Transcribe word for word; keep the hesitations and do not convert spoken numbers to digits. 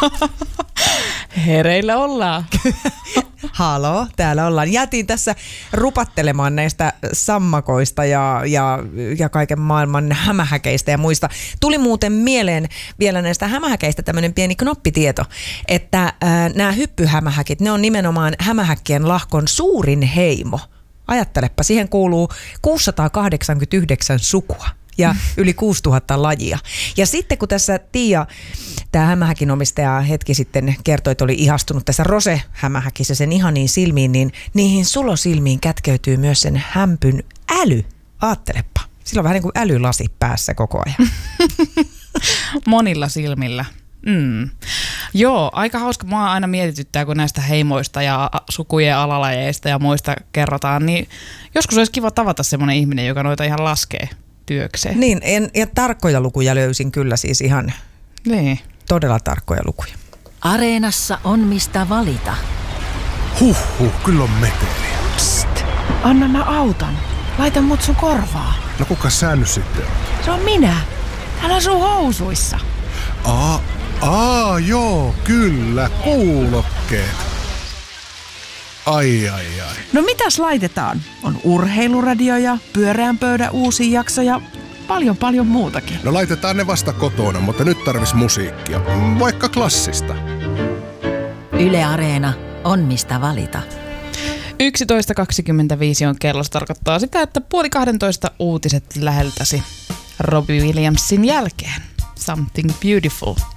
Hereillä ollaan. Haloo, täällä ollaan. Jäätiin tässä rupattelemaan näistä sammakoista ja, ja, ja kaiken maailman hämähäkeistä ja muista. Tuli muuten mieleen vielä näistä hämähäkeistä tämmöinen pieni knoppitieto, että äh, nämä hyppyhämähäkit, ne on nimenomaan hämähäkkien lahkon suurin heimo. Ajattelepa, siihen kuuluu kuusisataakahdeksankymmentäyhdeksän sukua ja yli kuusituhatta lajia. Ja sitten kun tässä Tiia, tämä hämähäkin omistaja hetki sitten kertoi, että oli ihastunut tässä rose-hämähäkissä sen ihaniin silmiin, niin niihin sulosilmiin kätkeytyy myös sen hämpyn äly. Aattelepa. Sillä on vähän niin kuin älylasi päässä koko ajan. Monilla silmillä. Mm. Joo, aika hauska. Mua aina mietityttää, kun näistä heimoista ja sukujen alalajeista ja muista kerrotaan, niin joskus olisi kiva tavata semmoinen ihminen, joka noita ihan laskee työkseen. Niin, en, ja tarkkoja lukuja löysin kyllä siis ihan niin. Todella tarkkoja lukuja. Areenassa on mistä valita. Huhhuh, kyllä on meteliä. Psst, anna mä autan. Laita mut sun korvaa. No kuka sä nyt sitten on? Se on minä. Älä sun housuissa. Aa, aa, joo, kyllä, kuulokkeet. Ai, ai, ai. No mitäs laitetaan? On urheiluradioja, pyöreän pöydän uusi jakso ja paljon paljon muutakin. No laitetaan ne vasta kotona, mutta nyt tarvis musiikkia. Vaikka klassista. Yle Areena on mistä valita. yksitoista kaksikymmentäviisi on kello. Se tarkoittaa sitä, että puoli kahdentoista uutiset läheltäsi Robbie Williamsin jälkeen. Something Beautiful.